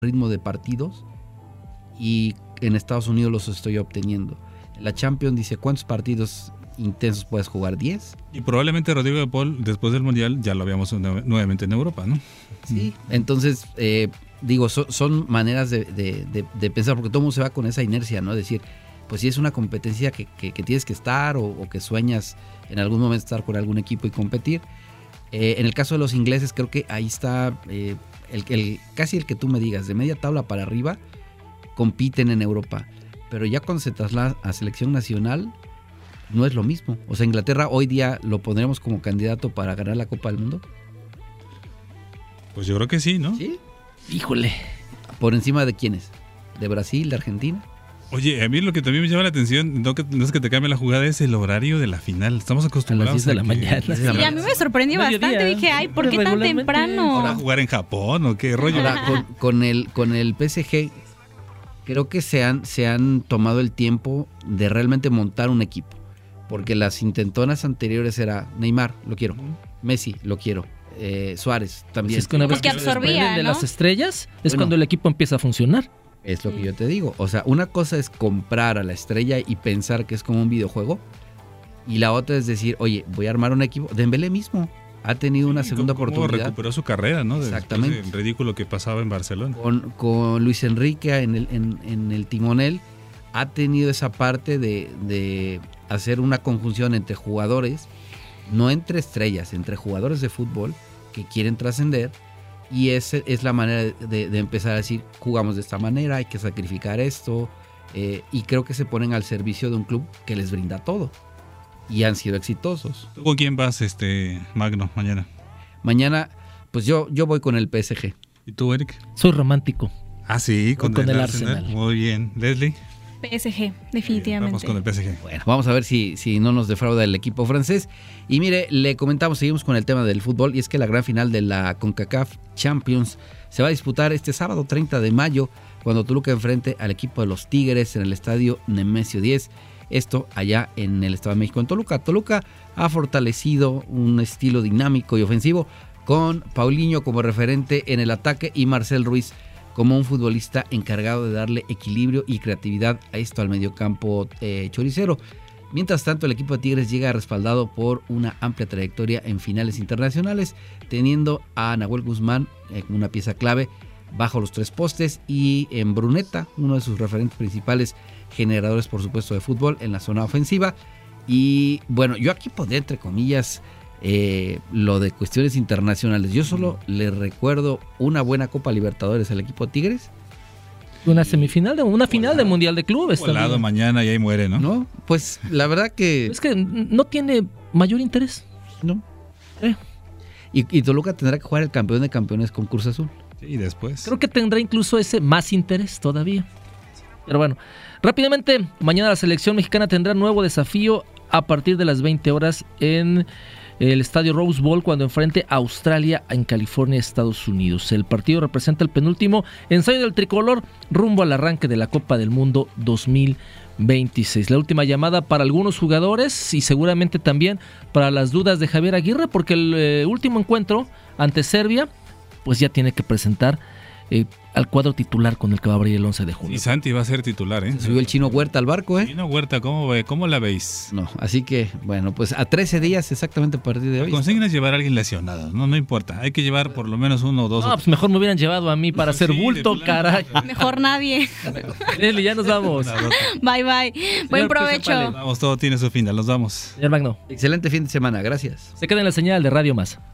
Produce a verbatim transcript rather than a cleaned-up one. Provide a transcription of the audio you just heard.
ritmo de partidos y en Estados Unidos los estoy obteniendo. La Champions dice, ¿cuántos partidos intensos puedes jugar? ¿diez? Y probablemente Rodrigo de Paul, después del Mundial, ya lo veamos nuevamente en Europa, ¿no? Sí, entonces, eh, digo, so, son maneras de, de, de, de pensar, porque todo el mundo se va con esa inercia, ¿no? Decir, pues si es una competencia que, que, que tienes que estar o, o que sueñas en algún momento estar con algún equipo y competir. Eh, en el caso de los ingleses, creo que ahí está eh, el, el, casi el que tú me digas, de media tabla para arriba, compiten en Europa. Pero ya cuando se traslada a selección nacional, no es lo mismo. O sea, Inglaterra hoy día lo pondremos como candidato para ganar la Copa del Mundo. Pues yo creo que sí, ¿no? Sí. Híjole. ¿Por encima de quiénes? ¿De Brasil, de Argentina? Oye, a mí lo que también me llama la atención, no, que, no es que te cambie la jugada, es el horario de la final. Estamos acostumbrados a las diez de la mañana. Sí, a mí me sorprendió bastante. Dije, ay, ¿por qué tan temprano? ¿Ahora jugar en Japón o qué rollo? Ahora, con, con, el, con el P S G, creo que se han, se han tomado el tiempo de realmente montar un equipo. Porque las intentonas anteriores era Neymar, lo quiero. Messi, lo quiero. Eh, Suárez, también. Si es que una vez que absorbía, de ¿no? las estrellas, es Bueno, cuando el equipo empieza a funcionar. Es lo que yo te digo. O sea, una cosa es comprar a la estrella y pensar que es como un videojuego. Y la otra es decir, oye, voy a armar un equipo. Dembélé mismo ha tenido una segunda ¿Cómo oportunidad. recuperó su carrera, ¿no? Exactamente. Después del ridículo que pasaba en Barcelona. Con, con Luis Enrique en el, en, en el timonel, ha tenido esa parte de, de hacer una conjunción entre jugadores, no entre estrellas, entre jugadores de fútbol que quieren trascender. Y esa es la manera de, de empezar a decir, jugamos de esta manera, hay que sacrificar esto. Eh, y creo que se ponen al servicio de un club que les brinda todo. Y han sido exitosos. ¿Tú con quién vas, este Magno, mañana? Mañana, pues yo, yo voy con el P S G. ¿Y tú, Eric? Soy romántico. Ah, sí, con, con el, el Arsenal. Arsenal. Muy bien. ¿Leslie? P S G, definitivamente. Vamos con el P S G. Bueno, vamos a ver si, si no nos defrauda el equipo francés. Y mire, le comentamos, seguimos con el tema del fútbol, y es que la gran final de la CONCACAF Champions se va a disputar este sábado treinta de mayo, cuando Toluca enfrente al equipo de los Tigres en el estadio Nemesio diez. Esto allá en el Estado de México, en Toluca. Toluca ha fortalecido un estilo dinámico y ofensivo con Paulinho como referente en el ataque y Marcel Ruiz como un futbolista encargado de darle equilibrio y creatividad a esto al mediocampo eh, choricero. Mientras tanto, el equipo de Tigres llega respaldado por una amplia trayectoria en finales internacionales, teniendo a Nahuel Guzmán eh, como una pieza clave bajo los tres postes, y en Bruneta, uno de sus referentes principales generadores, por supuesto, de fútbol en la zona ofensiva. Y bueno, yo aquí pondré entre comillas eh, lo de cuestiones internacionales. Yo solo le recuerdo una buena Copa Libertadores al equipo de Tigres. Una semifinal, de, una final de Mundial de Clubes. Volado mañana y ahí muere, ¿no? No, pues la verdad que... Es que no tiene mayor interés. No. Eh. Y, y Toluca tendrá que jugar el campeón de campeones con Cruz Azul. Sí, y después. Creo que tendrá incluso ese más interés todavía. Pero bueno, rápidamente, mañana la selección mexicana tendrá nuevo desafío a partir de las veinte horas en el estadio Rose Bowl, cuando enfrente a Australia en California, Estados Unidos. El partido representa el penúltimo ensayo del tricolor rumbo al arranque de la Copa del Mundo dos mil veintiséis. La última llamada para algunos jugadores y seguramente también para las dudas de Javier Aguirre, porque el eh, último encuentro ante Serbia, pues ya tiene que presentar eh, al cuadro titular con el que va a abrir el once de junio. Y Santi va a ser titular, ¿eh? Se subió el Chino Huerta al barco, ¿eh? Chino Huerta, ¿cómo, ve? ¿Cómo la veis? No, así que, bueno, pues a trece días exactamente a partir de hoy. La consigna es llevar a alguien lesionado, no no importa. Hay que llevar por lo menos uno o dos. No, pues mejor me hubieran llevado a mí para hacer Sí, bulto, de plano. caray. Mejor nadie. Leslie, ya nos vamos. Bye, bye. Buen provecho. Vamos, todo tiene su final, nos vamos. Señor Magno, Excelente fin de semana, gracias. se queda en la señal de Radio Más.